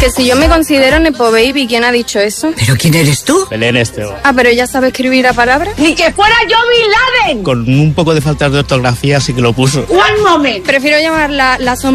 Que si yo me considero Nepo Baby, ¿quién ha dicho eso? ¿Pero quién eres tú? Belén Esteban. Ah, pero ella sabe escribir la palabra. ¡Ni que fuera yo Bin Laden! Con un poco de faltas de ortografía sí que lo puso. One moment. Prefiero llamarla la sombra